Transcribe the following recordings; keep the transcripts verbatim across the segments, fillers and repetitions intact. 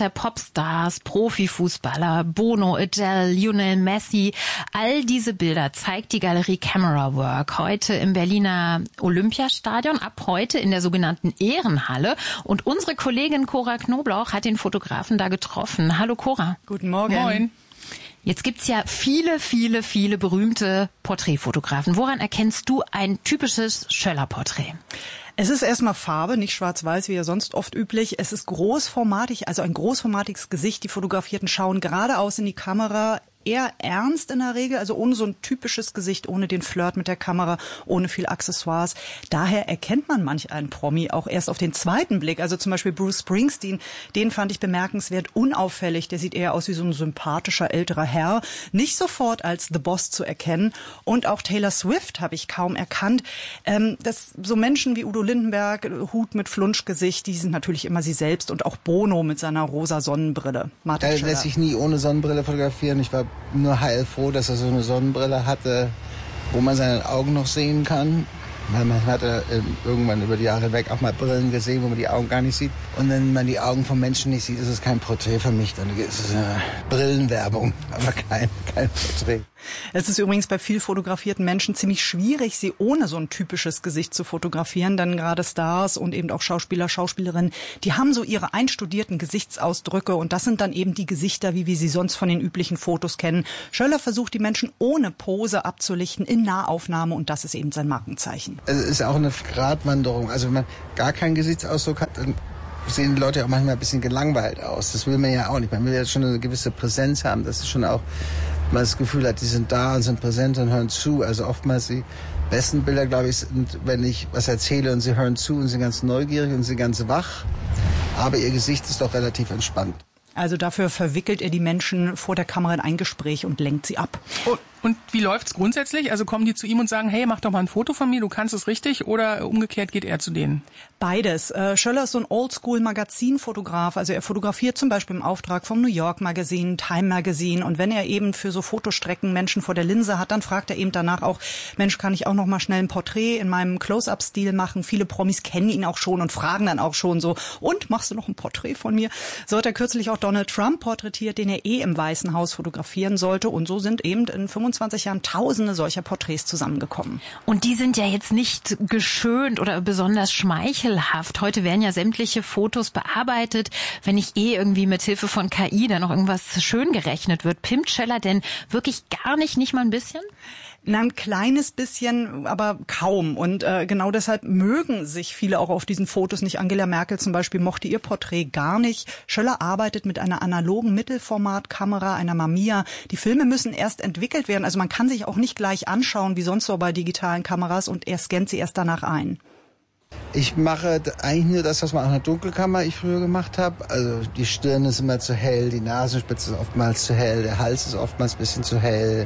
der Popstars, Profifußballer, Bono, Adele, Lionel Messi. All diese Bilder zeigt die Galerie Camera Work heute im Berliner Olympiastadion, ab heute in der sogenannten Ehrenhalle. Und unsere Kollegin Cora Knoblauch hat den Fotografen da getroffen. Hallo Cora. Guten Morgen. Moin. Jetzt gibt's ja viele, viele, viele berühmte Porträtfotografen. Woran erkennst du ein typisches Schöller-Porträt? Es ist erstmal Farbe, nicht schwarz-weiß, wie ja sonst oft üblich. Es ist großformatig, also ein großformatiges Gesicht. Die Fotografierten schauen geradeaus in die Kamera, eher ernst in der Regel, also ohne so ein typisches Gesicht, ohne den Flirt mit der Kamera, ohne viel Accessoires. Daher erkennt man manch einen Promi auch erst auf den zweiten Blick. Also zum Beispiel Bruce Springsteen, den fand ich bemerkenswert unauffällig. Der sieht eher aus wie so ein sympathischer älterer Herr, nicht sofort als The Boss zu erkennen. Und auch Taylor Swift habe ich kaum erkannt. Ähm, das, so Menschen wie Udo Lindenberg, Hut mit Flunschgesicht, die sind natürlich immer sie selbst, und auch Bono mit seiner rosa Sonnenbrille. Martin Er Schöller. lässt sich nie ohne Sonnenbrille fotografieren. Ich war nur heilfroh, dass er so eine Sonnenbrille hatte, wo man seine Augen noch sehen kann. Weil man hatte irgendwann über die Jahre hinweg auch mal Brillen gesehen, wo man die Augen gar nicht sieht. Und wenn man die Augen vom Menschen nicht sieht, ist es kein Porträt für mich. Dann ist es eine Brillenwerbung, aber kein, kein Porträt. Es ist übrigens bei viel fotografierten Menschen ziemlich schwierig, sie ohne so ein typisches Gesicht zu fotografieren, denn gerade Stars und eben auch Schauspieler, Schauspielerinnen, die haben so ihre einstudierten Gesichtsausdrücke, und das sind dann eben die Gesichter, wie wir sie sonst von den üblichen Fotos kennen. Schöller versucht, die Menschen ohne Pose abzulichten in Nahaufnahme, und das ist eben sein Markenzeichen. Es ist auch eine Gratwanderung. Also wenn man gar keinen Gesichtsausdruck hat, dann sehen die Leute auch manchmal ein bisschen gelangweilt aus. Das will man ja auch nicht. Man will ja schon eine gewisse Präsenz haben. Das ist schon auch, man das Gefühl hat, die sind da und sind präsent und hören zu. Also oftmals die besten Bilder, glaube ich, sind, wenn ich was erzähle und sie hören zu und sind ganz neugierig und sind ganz wach. Aber ihr Gesicht ist doch relativ entspannt. Also dafür verwickelt er die Menschen vor der Kamera in ein Gespräch und lenkt sie ab. Und, und wie läuft's grundsätzlich? Also kommen die zu ihm und sagen, hey, mach doch mal ein Foto von mir, du kannst es richtig, oder umgekehrt geht er zu denen? Beides. Äh, Schöller ist so ein Oldschool-Magazinfotograf. Also er fotografiert zum Beispiel im Auftrag vom New York Magazine, Time Magazine. Und wenn er eben für so Fotostrecken Menschen vor der Linse hat, dann fragt er eben danach auch, Mensch, kann ich auch noch mal schnell ein Porträt in meinem Close-Up-Stil machen? Viele Promis kennen ihn auch schon und fragen dann auch schon so, und machst du noch ein Porträt von mir? So hat er kürzlich auch Donald Trump porträtiert, den er eh im Weißen Haus fotografieren sollte. Und so sind eben in fünfundzwanzig Jahren Tausende solcher Porträts zusammengekommen. Und die sind ja jetzt nicht geschönt oder besonders schmeichelhaft. Heute werden ja sämtliche Fotos bearbeitet. Wenn nicht eh irgendwie mit Hilfe von K I da noch irgendwas schön gerechnet wird. Pimmt Schöller denn wirklich gar nicht, nicht mal ein bisschen? Na, ein kleines bisschen, aber kaum. Und äh, genau deshalb mögen sich viele auch auf diesen Fotos nicht. Angela Merkel zum Beispiel mochte ihr Porträt gar nicht. Schöller arbeitet mit einer analogen Mittelformatkamera, einer Mamiya. Die Filme müssen erst entwickelt werden. Also man kann sich auch nicht gleich anschauen, wie sonst so bei digitalen Kameras, und er scannt sie erst danach ein. Ich mache eigentlich nur das, was man auch in der Dunkelkammer ich früher gemacht habe. Also die Stirn ist immer zu hell, die Nasenspitze ist oftmals zu hell, der Hals ist oftmals ein bisschen zu hell.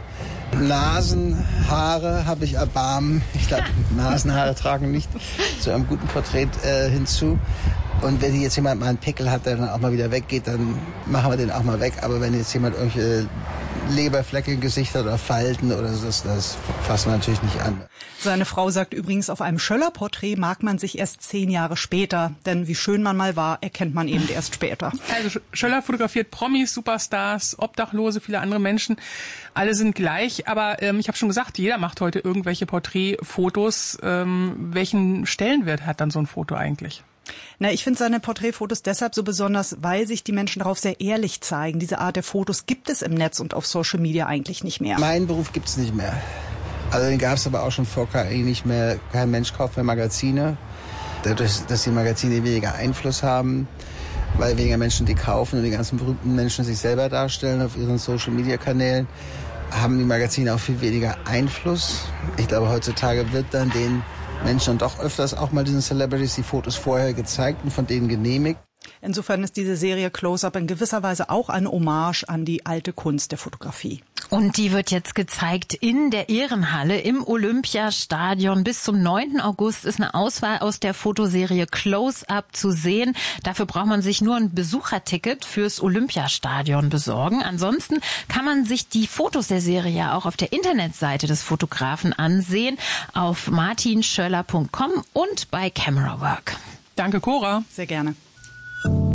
Nasenhaare habe ich Erbarmen. Ich glaube, Nasenhaare tragen nicht zu einem guten Porträt äh, hinzu. Und wenn jetzt jemand mal einen Pickel hat, der dann auch mal wieder weggeht, dann machen wir den auch mal weg. Aber wenn jetzt jemand irgendwelche Leberflecke im Gesicht hat oder Falten oder so, das, das fassen wir natürlich nicht an. Seine Frau sagt übrigens, auf einem Schöller-Porträt mag man sich erst zehn Jahre später. Denn wie schön man mal war, erkennt man eben erst später. Also Schöller fotografiert Promis, Superstars, Obdachlose, viele andere Menschen. Alle sind gleich. Aber ähm, ich habe schon gesagt, jeder macht heute irgendwelche Porträtfotos. Ähm, welchen Stellenwert hat dann so ein Foto eigentlich? Na, ich finde seine Porträtfotos deshalb so besonders, weil sich die Menschen darauf sehr ehrlich zeigen. Diese Art der Fotos gibt es im Netz und auf Social Media eigentlich nicht mehr. Mein Beruf gibt's nicht mehr. Also den gab es aber auch schon vor K I nicht mehr. Kein Mensch kauft mehr Magazine. Dadurch, dass die Magazine weniger Einfluss haben, weil weniger Menschen die kaufen und die ganzen berühmten Menschen sich selber darstellen auf ihren Social-Media-Kanälen, haben die Magazine auch viel weniger Einfluss. Ich glaube, heutzutage wird dann den Menschen doch öfters auch mal diesen Celebrities die Fotos vorher gezeigt und von denen genehmigt. Insofern ist diese Serie Close-Up in gewisser Weise auch eine Hommage an die alte Kunst der Fotografie. Und die wird jetzt gezeigt in der Ehrenhalle im Olympiastadion. Bis zum neunten August ist eine Auswahl aus der Fotoserie Close-Up zu sehen. Dafür braucht man sich nur ein Besucherticket fürs Olympiastadion besorgen. Ansonsten kann man sich die Fotos der Serie ja auch auf der Internetseite des Fotografen ansehen, auf martin schöller punkt com und bei Camera Work. Danke, Cora. Sehr gerne.